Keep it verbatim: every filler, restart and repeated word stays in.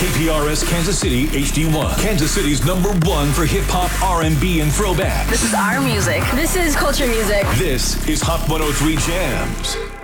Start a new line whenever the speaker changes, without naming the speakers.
K P R S Kansas City H D one. Kansas City's number one for hip-hop, R and B, and throwback.
This is our music. This is culture music.
This is Hot one oh three Jams.